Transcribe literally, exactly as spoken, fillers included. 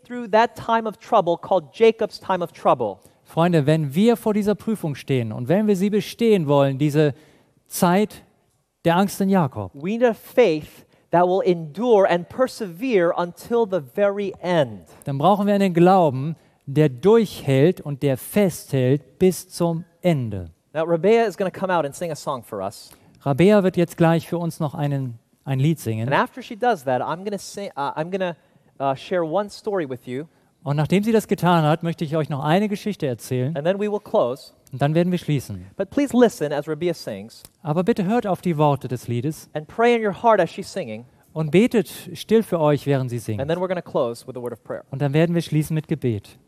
through that time of trouble called Jacob's time of trouble, Freunde, wenn wir vor dieser Prüfung stehen und wenn wir sie bestehen wollen, diese Zeit der Angst in Jakob, we need a faith that will endure and persevere until the very end. dann brauchen wir einen Glauben, der durchhält und der festhält bis zum Ende. Now, Rabea is going to come out and sing a song for us. Rabea wird jetzt gleich für uns noch einen, ein Lied singen. And after she does that, I'm going to sing, uh, I'm going to uh, share one story with you, Und nachdem sie das getan hat, möchte ich euch noch eine Geschichte erzählen and then we will close. und dann werden wir schließen. But please listen as Rabea sings, Aber bitte hört auf die Worte des Liedes and pray in your heart as she's singing, und betet still für euch, während sie and singt. then we're going to close with a word of prayer. Und dann werden wir schließen mit Gebet.